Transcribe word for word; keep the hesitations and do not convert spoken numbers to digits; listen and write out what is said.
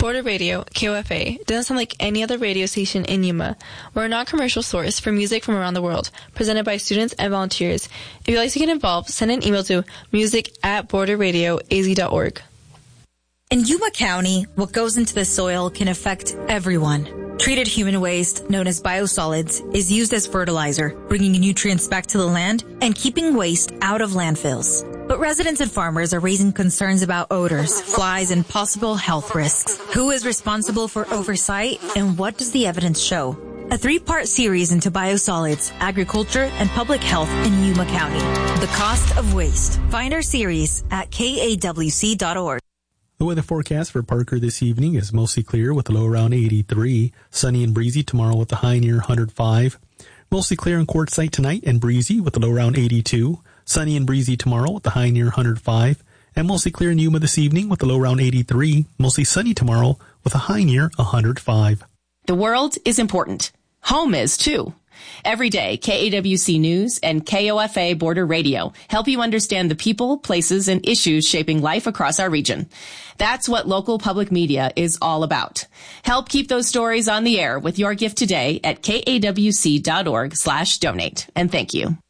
Border Radio, K O F A, doesn't sound like any other radio station in Yuma. We're a non-commercial source for music from around the world, presented by students and volunteers. If you'd like to get involved, send an email to music at border radio a z dot org. In Yuma County, what goes into the soil can affect everyone. Treated human waste, known as biosolids, is used as fertilizer, bringing nutrients back to the land and keeping waste out of landfills. But residents and farmers are raising concerns about odors, flies, and possible health risks. Who is responsible for oversight, and what does the evidence show? A three-part series into biosolids, agriculture, and public health in Yuma County. The Cost of Waste. Find our series at K A W C dot org. The weather forecast for Parker this evening is mostly clear with a low around eighty-three. Sunny and breezy tomorrow with a high near one hundred five. Mostly clear in Quartzsite tonight and breezy with a low around eighty-two. Sunny and breezy tomorrow with a high near one hundred five. And mostly clear in Yuma this evening with a low around eighty-three. Mostly sunny tomorrow with a high near one hundred five. The world is important. Home is too. Every day, K A W C News and K O F A Border Radio help you understand the people, places, and issues shaping life across our region. That's what local public media is all about. Help keep those stories on the air with your gift today at K A W C dot org slash donate. And thank you.